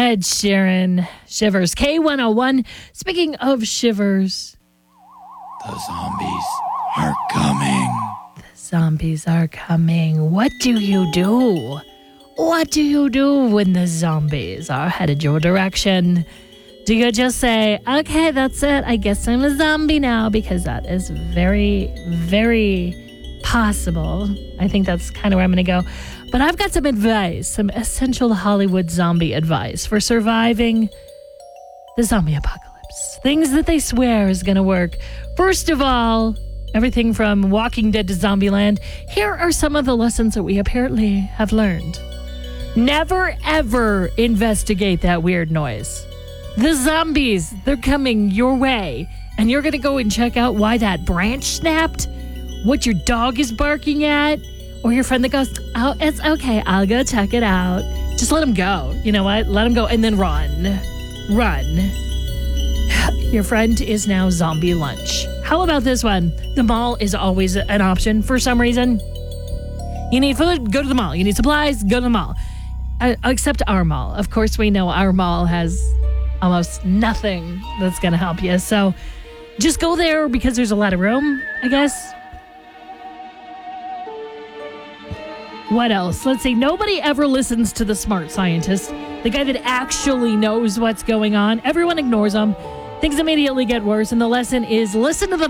Ed Sheeran, Shivers, K101. Speaking of shivers, the zombies are coming. Zombies are coming. What do you do? What do you do when the zombies are headed your direction? Do you just say, okay, that's it. I guess I'm a zombie now? Because that is very, very possible. I think that's kind of where I'm going to go. But I've got some advice, some essential Hollywood zombie advice for surviving the zombie apocalypse. Things that they swear is going to work. First of all, everything from Walking Dead to Zombieland. Here are some of the lessons that we apparently have learned. Never, ever investigate that weird noise. The zombies, they're coming your way. And you're going to go and check out why that branch snapped, what your dog is barking at, or your friend that goes, oh, it's okay, I'll go check it out. Just let them go. You know what? Let them go and then run. Run. Your friend is now zombie lunch. How about this one? The mall is always an option for some reason. You need food? Go to the mall. You need supplies? Go to the mall. Except our mall. Of course, we know our mall has almost nothing that's going to help you. So just go there because there's a lot of room, I guess. What else? Let's see. Nobody ever listens to the smart scientist, the guy that actually knows what's going on. Everyone ignores him. Things immediately get worse. And the lesson is listen to the